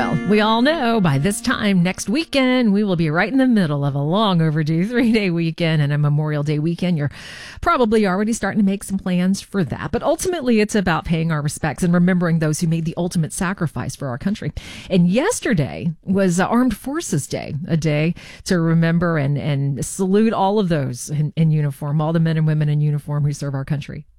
Well, we all know by this time next weekend, we will be right in the middle of a long overdue 3-day weekend and a Memorial Day weekend. You're probably already starting to make some plans for that. But ultimately, it's about paying our respects and remembering those who made the ultimate sacrifice for our country. And yesterday was Armed Forces Day, a day to remember and salute all of those in uniform, all the men and women in uniform who serve our country.